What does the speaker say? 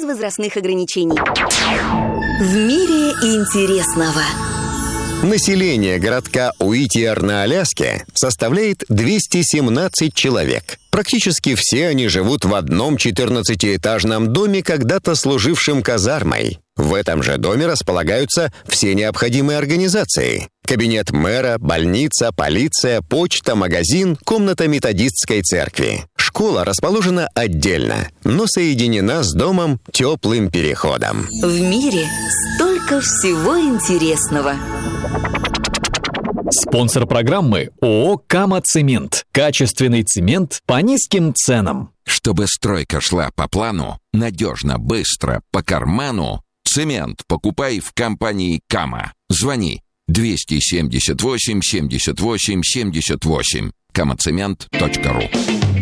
возрастных ограничений. В мире интересного. Население городка Уитиер на Аляске составляет 217 человек. Практически все они живут в одном 14-этажном доме, когда-то служившем казармой. В этом же доме располагаются все необходимые организации. Кабинет мэра, больница, полиция, почта, магазин, комната методистской церкви. Школа расположена отдельно, но соединена с домом теплым переходом. В мире столько всего интересного. Спонсор программы ООО «Кама Цемент». Качественный цемент по низким ценам. Чтобы стройка шла по плану, надежно, быстро, по карману, цемент покупай в компании «Кама». Звони 278 78 78. kamacement.ru.